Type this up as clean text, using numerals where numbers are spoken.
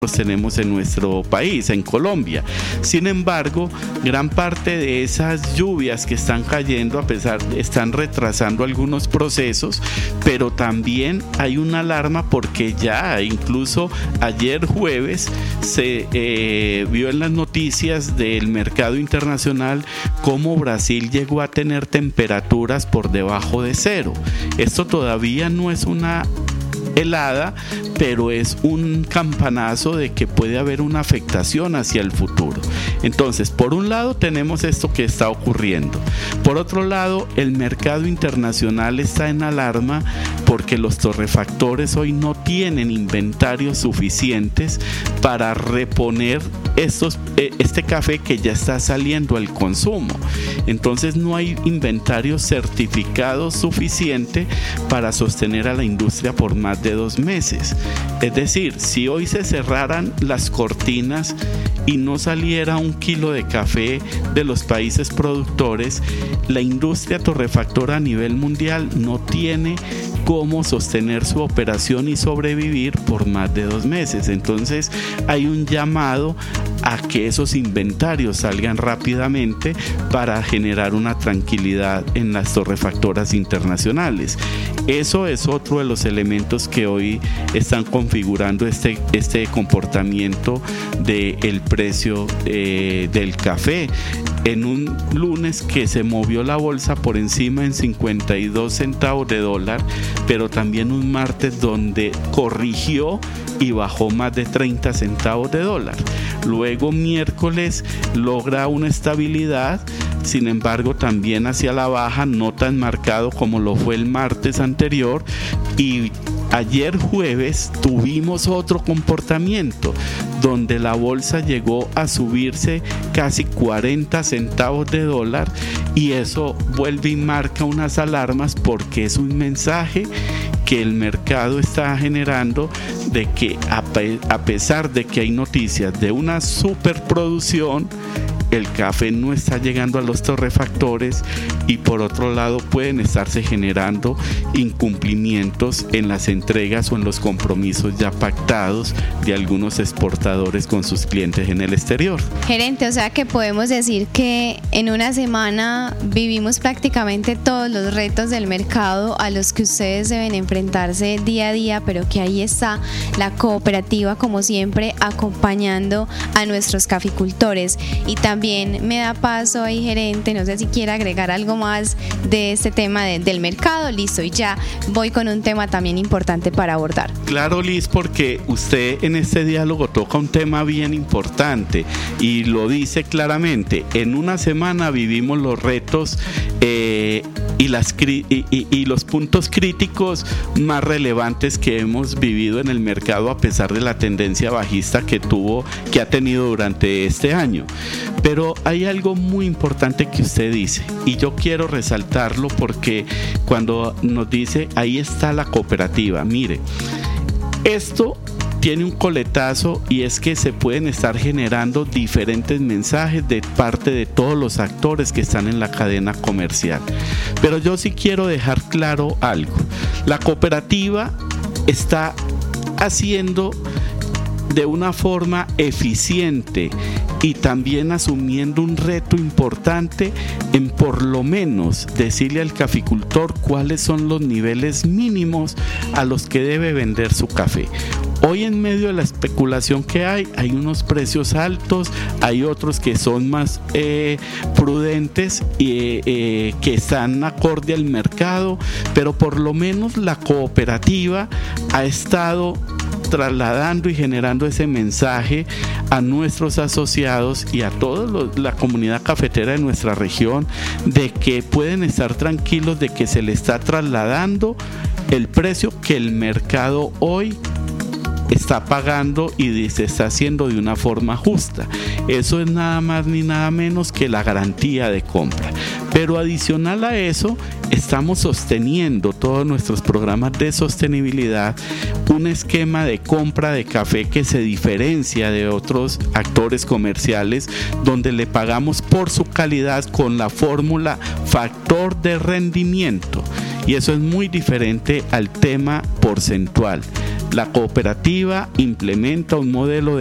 tenemos en nuestro país, en Colombia. Sin embargo, gran parte de esas lluvias que están cayendo, están retrasando algunos procesos, pero también hay una alarma porque ya incluso ayer jueves se vio en las noticias del mercado internacional cómo Brasil llegó a tener temperaturas por debajo de cero. Esto todavía no es una helada, pero es un campanazo de que puede haber una afectación hacia el futuro. Entonces, por un lado tenemos esto que está ocurriendo. Por otro lado, el mercado internacional está en alarma porque los torrefactores hoy no tienen inventarios suficientes para reponer este café que ya está saliendo al consumo. Entonces no hay inventario certificado suficiente para sostener a la industria por más de 2 meses. Es decir, si hoy se cerraran las cortinas y no saliera 1 kilo de café de los países productores, la industria torrefactora a nivel mundial no tiene cómo sostener su operación y sobrevivir por más de 2 meses. Entonces hay un llamado a que esos inventarios salgan rápidamente para generar una tranquilidad en las torrefactoras internacionales. Eso es otro de los elementos que hoy están configurando este comportamiento del precio del café. En un lunes que se movió la bolsa por encima en 52 centavos de dólar, pero también un martes donde corrigió y bajó más de 30 centavos de dólar. Luego miércoles logra una estabilidad, sin embargo también hacia la baja, no tan marcado como lo fue el martes anterior, y ayer jueves tuvimos otro comportamiento donde la bolsa llegó a subirse casi 40 centavos de dólar, y eso vuelve y marca unas alarmas porque es un mensaje que el mercado está generando de que a pesar de que hay noticias de una superproducción, el café no está llegando a los torrefactores, y por otro lado pueden estarse generando incumplimientos en las entregas o en los compromisos ya pactados de algunos exportadores con sus clientes en el exterior. Gerente, o sea que podemos decir que en una semana vivimos prácticamente todos los retos del mercado a los que ustedes deben enfrentarse día a día, pero que ahí está la cooperativa como siempre acompañando a nuestros caficultores. Y también me da paso ahí, gerente, no sé si quiere agregar algo más de este tema del mercado. Listo, y ya voy con un tema también importante para abordar. Claro, Liz, porque usted en este diálogo toca un tema bien importante y lo dice claramente. En una semana vivimos los retos y los puntos críticos más relevantes que hemos vivido en el mercado, a pesar de la tendencia bajista que ha tenido durante este año. Pero hay algo muy importante que usted dice, y yo quiero resaltarlo porque cuando nos dice ahí está la cooperativa, mire, esto tiene un coletazo, y es que se pueden estar generando diferentes mensajes de parte de todos los actores que están en la cadena comercial. Pero yo sí quiero dejar claro algo. La cooperativa está haciendo de una forma eficiente y también asumiendo un reto importante en por lo menos decirle al caficultor cuáles son los niveles mínimos a los que debe vender su café. Hoy, en medio de la especulación que hay unos precios altos, hay otros que son más prudentes y que están acorde al mercado, pero por lo menos la cooperativa ha estado trasladando y generando ese mensaje a nuestros asociados y a toda la comunidad cafetera de nuestra región, de que pueden estar tranquilos de que se le está trasladando el precio que el mercado hoy está pagando y se está haciendo de una forma justa. Eso es nada más ni nada menos que la garantía de compra. Pero adicional a eso, estamos sosteniendo todos nuestros programas de sostenibilidad, un esquema de compra de café que se diferencia de otros actores comerciales, donde le pagamos por su calidad con la fórmula factor de rendimiento, y eso es muy diferente al tema porcentual. La cooperativa implementa un modelo de